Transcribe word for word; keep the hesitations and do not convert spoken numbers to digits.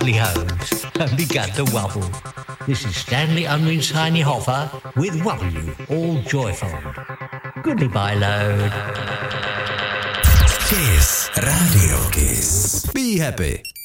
lovely hoes and began to wobble. This is Stanley Unwin's Tiny Hoffer with Wobble You, all joyful. Goodbye, load. Kiss, Radio Kiss. Be happy.